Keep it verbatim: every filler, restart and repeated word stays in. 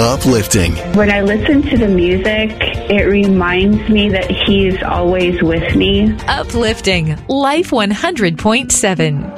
uplifting. When I listen to the music, it reminds me that He's always with me. Uplifting. Life one hundred point seven.